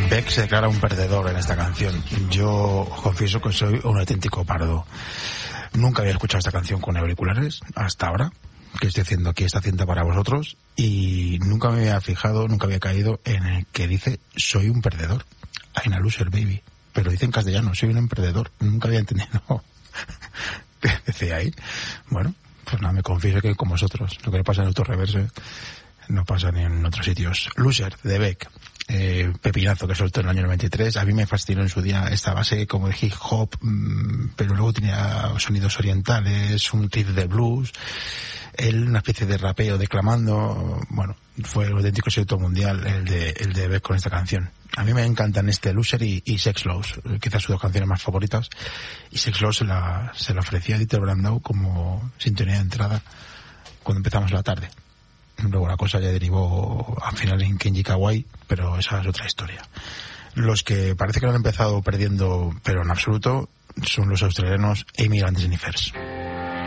Beck se declara un perdedor en esta canción. Yo os confieso que soy un auténtico pardo. Nunca había escuchado esta canción con auriculares hasta ahora, que estoy haciendo aquí esta cinta para vosotros, y nunca me había fijado, nunca había caído en el que dice soy un perdedor. I'm a loser, baby. Pero dice en castellano, soy un perdedor. Nunca había entendido qué decía ahí. Bueno, pues nada, me confieso que con vosotros, lo que le pasa en Autoreverse no pasa ni en otros sitios. Loser, de Beck. Pepinazo que soltó en el año 93. A mí me fascinó en su día esta base como de hip hop, pero luego tenía sonidos orientales, un riff de blues, una especie de rapeo declamando. Bueno, fue un auténtico éxito mundial el de Beck con esta canción. A mí me encantan Loser y Sex Lows, quizás sus dos canciones más favoritas, y Sex Lows se la ofrecía a Dieter Brandau como sintonía de entrada cuando empezamos la tarde. Luego la cosa ya derivó al final en Kenji Kawai, pero esa es otra historia. Los que parece que lo han empezado perdiendo, pero en absoluto, son los australianos Amy and the Sniffers.